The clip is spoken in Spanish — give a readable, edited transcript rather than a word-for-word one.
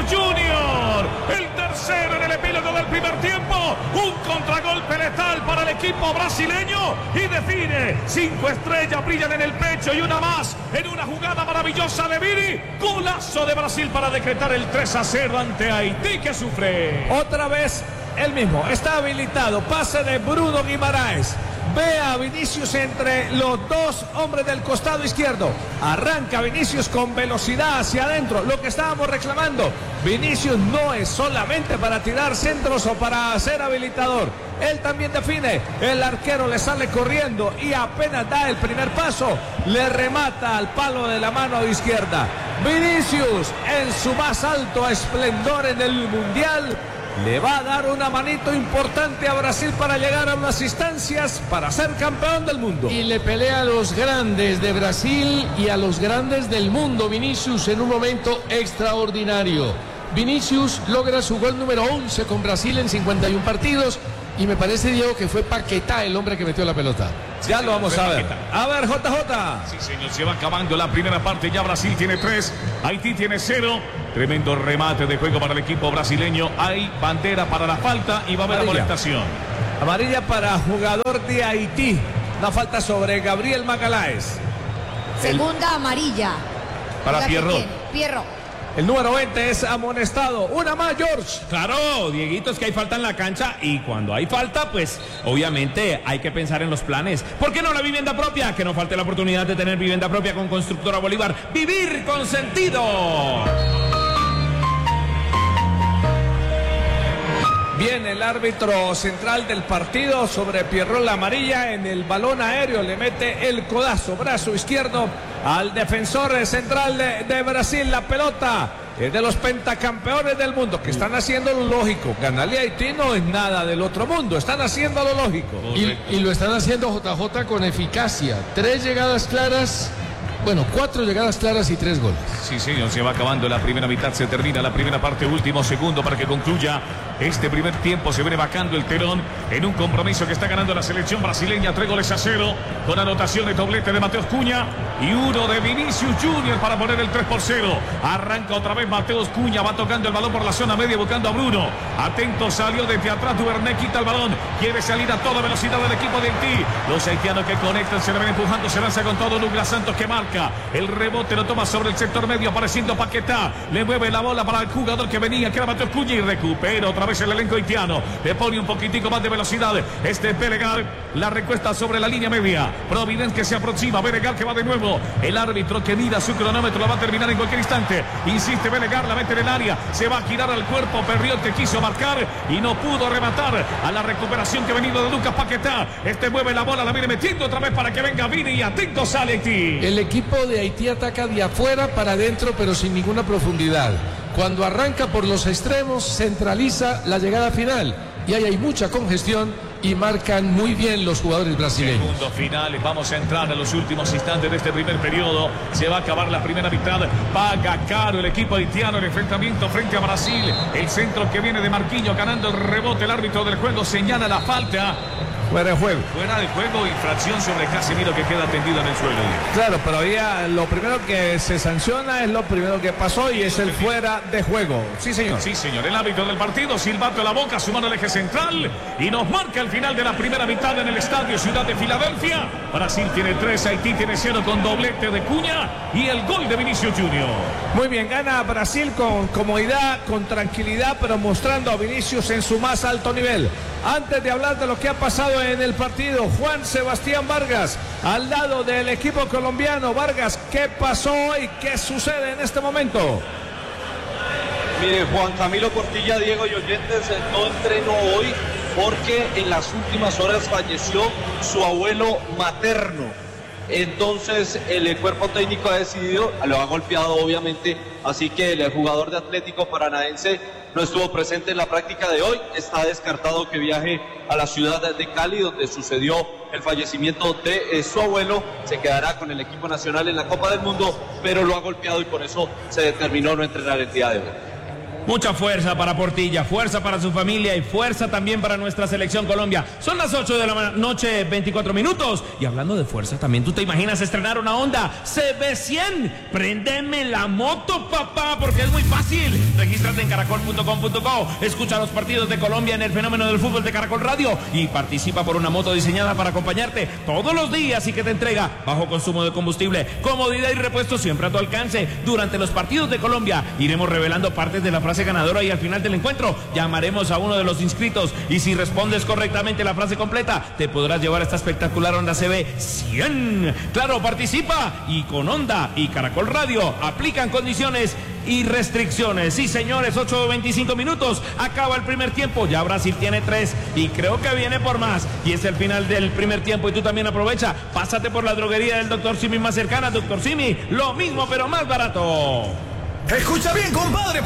Junior. El tercero en el epílogo del primer tiempo. Un contragolpe letal para el equipo brasileño y define. 5 estrellas brillan en el pecho y una más en una jugada maravillosa de Vini. Golazo de Brasil para decretar el 3-0 ante Haití, que sufre. Otra vez el mismo. Está habilitado. Pase de Bruno Guimaraes. Ve a Vinicius entre los dos hombres del costado izquierdo. Arranca Vinicius con velocidad hacia adentro. Lo que estábamos reclamando. Vinicius no es solamente para tirar centros o para ser habilitador. Él también define. El arquero le sale corriendo y apenas da el primer paso, le remata al palo de la mano izquierda. Vinicius, en su más alto esplendor en el Mundial, le va a dar una manito importante a Brasil para llegar a unas instancias para ser campeón del mundo. Y le pelea a los grandes de Brasil y a los grandes del mundo. Vinicius en un momento extraordinario. Vinicius logra su gol número 11 con Brasil en 51 partidos. Y me parece, Diego, que fue Paquetá el hombre que metió la pelota. Ya lo vamos a ver. A ver, JJ. Sí, señor, se va acabando la primera parte. Ya Brasil tiene 3, Haití tiene 0. Tremendo remate de juego para el equipo brasileño. Hay bandera para la falta y va a haber amonestación. Amarilla para jugador de Haití. Una falta sobre Gabriel Magalhães. Segunda amarilla. Para Pierrot. El número 20 es amonestado. Una más, George. Claro, Dieguito, es que hay falta en la cancha y cuando hay falta, pues obviamente hay que pensar en los planes. ¿Por qué no la vivienda propia? Que no falte la oportunidad de tener vivienda propia con Constructora Bolívar. ¡Vivir con sentido! Viene el árbitro central del partido sobre Pierrot, la amarilla. En el balón aéreo le mete el codazo, brazo izquierdo, al defensor central de Brasil. La pelota es de los pentacampeones del mundo, que están haciendo lo lógico. Ganarle a Haití no es nada del otro mundo, están haciendo lo lógico. Y lo están haciendo, JJ, con eficacia. 3 llegadas claras. Bueno, 4 llegadas claras y 3 goles. Sí, señor, se va acabando la primera mitad, se termina la primera parte, último segundo para que concluya este primer tiempo. Se viene vacando el telón en un compromiso que está ganando la selección brasileña, 3-0, con anotación de doblete de Mateus Cunha y uno de Vinicius Junior para poner el 3-0. Arranca otra vez Mateus Cunha, va tocando el balón por la zona media, buscando a Bruno. Atento, salió desde atrás, Duvernay quita el balón, quiere salir a toda velocidad del equipo de Haití. Los haitianos que conectan, se le ven empujando, se lanza con todo Douglas Santos, que marca. El rebote lo toma sobre el sector medio, apareciendo Paquetá. Le mueve la bola para el jugador que venía, que era Mateus Cunha, y recupera otra vez el elenco haitiano. Le pone un poquitico más de velocidad. Belegar la recuesta sobre la línea media. Providence que se aproxima. Belegar que va de nuevo. El árbitro que mira su cronómetro, la va a terminar en cualquier instante. Insiste Belegar, la mete en el área. Se va a girar al cuerpo. Perriot que quiso marcar y no pudo rematar a la recuperación que ha venido de Lucas Paquetá. Mueve la bola, la viene metiendo otra vez para que venga Vini y atento sale Haití. El equipo de Haití ataca de afuera para adentro, pero sin ninguna profundidad. Cuando arranca por los extremos, centraliza la llegada final. Y ahí hay mucha congestión y marcan muy bien los jugadores brasileños. Segundos finales, vamos a entrar a los últimos instantes de este primer periodo. Se va a acabar la primera mitad. Paga caro el equipo haitiano el enfrentamiento frente a Brasil. El centro que viene de Marquinhos ganando el rebote. El árbitro del juego señala la falta. Fuera de juego. Fuera de juego, infracción sobre Casemiro, que queda tendido en el suelo. Claro, pero había lo primero que se sanciona, es lo primero que pasó y es el fuera de juego. Sí, señor. Sí, señor. El árbitro del partido, silbato en la boca, su mano al eje central y nos marca el final de la primera mitad en el estadio Ciudad de Filadelfia. Brasil tiene 3, Haití tiene 0 con doblete de Cunha y el gol de Vinicius Junior. Muy bien, gana Brasil con comodidad, con tranquilidad, pero mostrando a Vinicius en su más alto nivel. Antes de hablar de lo que ha pasado en el partido, Juan Sebastián Vargas, al lado del equipo colombiano. Vargas, ¿qué pasó y qué sucede en este momento? Mire, Juan Camilo Portilla, Diego y oyentes, no entrenó hoy porque en las últimas horas falleció su abuelo materno. Entonces el cuerpo técnico ha decidido, lo ha golpeado obviamente, así que el jugador de Atlético Paranaense no estuvo presente en la práctica de hoy. Está descartado que viaje a la ciudad de Cali, donde sucedió el fallecimiento de su abuelo. Se quedará con el equipo nacional en la Copa del Mundo, pero lo ha golpeado y por eso se determinó no entrenar el día de hoy. Mucha fuerza para Portilla, fuerza para su familia y fuerza también para nuestra selección Colombia. Son las 8 de la noche, 24 minutos. Y hablando de fuerza también, ¿tú te imaginas estrenar una Honda CB100? Préndeme la moto, papá, porque es muy fácil. Regístrate en caracol.com.co, escucha los partidos de Colombia en el fenómeno del fútbol de Caracol Radio y participa por una moto diseñada para acompañarte todos los días y que te entrega bajo consumo de combustible, comodidad y repuesto siempre a tu alcance. Durante los partidos de Colombia iremos revelando partes de la frase ganadora y al final del encuentro llamaremos a uno de los inscritos y si respondes correctamente la frase completa te podrás llevar esta espectacular Honda CB100. Claro, participa y con Honda y Caracol Radio aplican condiciones y restricciones. Sí, señores, 8:25 minutos, acaba el primer tiempo, ya Brasil tiene 3 y creo que viene por más y es el final del primer tiempo y tú también aprovecha, pásate por la droguería del Dr. Simi más cercana. Dr. Simi, lo mismo pero más barato. Escucha bien, compadre.